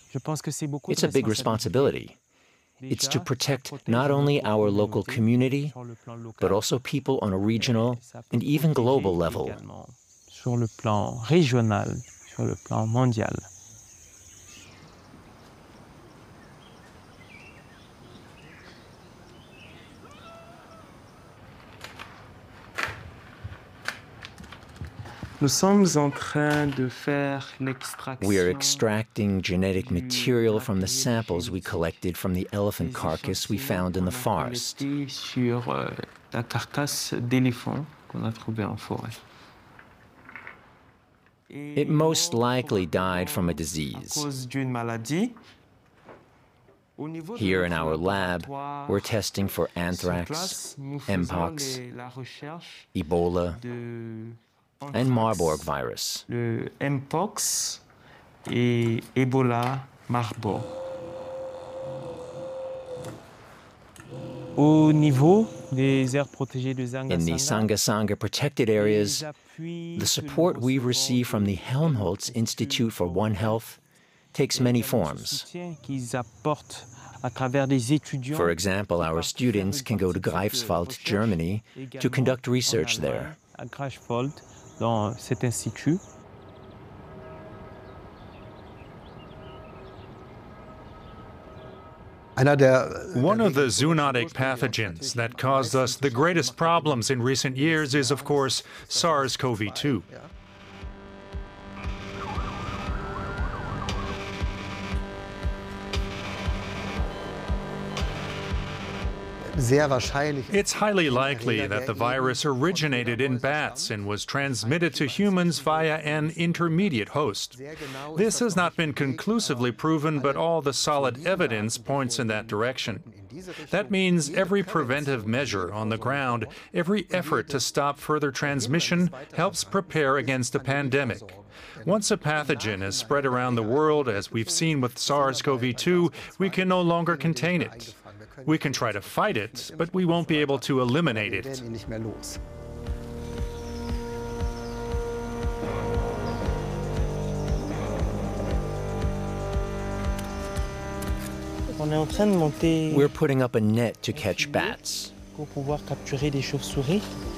It's a big responsibility. It's to protect not only our local community, but also people on a regional and even global level. Sur le plan régional, sur le plan mondial. We are extracting genetic material from the samples we collected from the elephant carcass we found in the forest. It most likely died from a disease. Here in our lab, we're testing for anthrax, Mpox, Ebola, and Marburg virus. Le Mpox et Ebola Marburg. Au niveau des aires protégées de Zanga In the Sanga protected areas, the support we receive from the Helmholtz Institute for One Health takes many forms. For example, our students can go to Greifswald, Germany, to conduct research there. Dans cet institut. One of the zoonotic pathogens that caused us the greatest problems in recent years is, of course, SARS-CoV-2. It's highly likely that the virus originated in bats and was transmitted to humans via an intermediate host. This has not been conclusively proven, but all the solid evidence points in that direction. That means every preventive measure on the ground, every effort to stop further transmission helps prepare against a pandemic. Once a pathogen is spread around the world, as we've seen with SARS-CoV-2, we can no longer contain it. We can try to fight it, but we won't be able to eliminate it. We're putting up a net to catch bats. Pour pouvoir capturer des chauves-souris.